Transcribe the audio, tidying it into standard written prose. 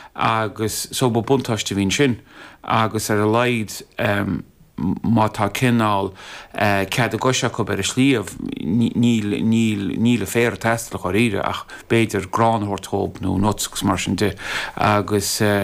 agus so ba buntáiste bhín sin agus ar a leid má tá cinál cead a goiseach go bar a slíomh níl a fér testla choíre ach beidir gránthortóp nó nutsgus mar sin de agus